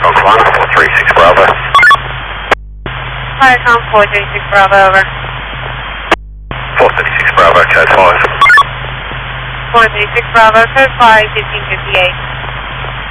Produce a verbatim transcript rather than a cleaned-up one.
Concord one, four three six Bravo. Viacom four three six Bravo, over. four three six Bravo, code five. four three six Bravo, code five, fifteen fifty-eight.